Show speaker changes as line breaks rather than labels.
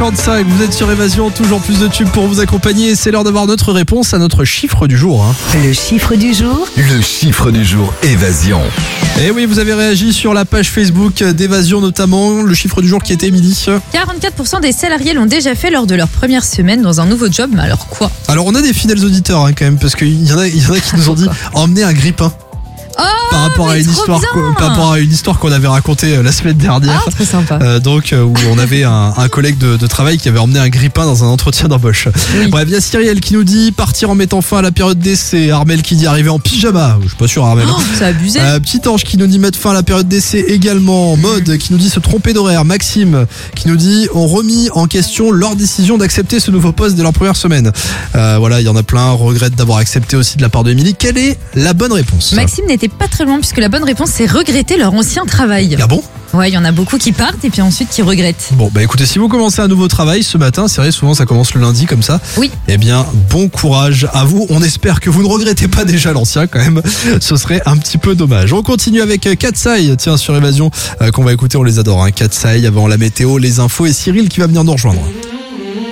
8h55, vous êtes sur Évasion, toujours plus de tubes pour vous accompagner. C'est l'heure d'avoir notre réponse à notre chiffre du jour.
Le chiffre du jour.
Le chiffre du jour, Évasion.
Et oui, vous avez réagi sur la page Facebook d'Évasion notamment. Le chiffre du jour qui était Émilie.
44% des salariés l'ont déjà fait lors de leur première semaine dans un nouveau job. Mais alors quoi?
Alors on a des fidèles auditeurs quand même, parce qu'il y en a qui nous ont dit emmener un grippin. Par rapport à une histoire qu'on avait racontée la semaine dernière.
Ah, très sympa.
Où on avait un collègue de travail qui avait emmené un grippin dans un entretien d'embauche.
Oui.
Bref, il y a Cyrielle qui nous dit partir en mettant fin à la période d'essai. Armel qui dit arriver en pyjama. Je suis pas sûr, Armel.
C'est abusé.
Petit Ange qui nous dit mettre fin à la période d'essai également. Mode qui nous dit se tromper d'horaire. Maxime qui nous dit ont remis en question leur décision d'accepter ce nouveau poste dès leur première semaine. Voilà, il y en a plein. Regrette d'avoir accepté aussi de la part de Émilie. Quelle est la bonne réponse?
Maxime n'était pas très loin puisque la bonne réponse c'est regretter leur ancien travail.
Ah bon?
Ouais, il y en a beaucoup qui partent et puis ensuite qui regrettent.
Bon, bah écoutez, si vous commencez un nouveau travail ce matin, c'est vrai, souvent ça commence le lundi comme ça.
Oui.
Eh bien, bon courage à vous. On espère que vous ne regrettez pas déjà l'ancien quand même. Ce serait un petit peu dommage. On continue avec Katsai, tiens, sur Évasion, qu'on va écouter, on les adore. Katsai, avant la météo, les infos et Cyril qui va venir nous rejoindre.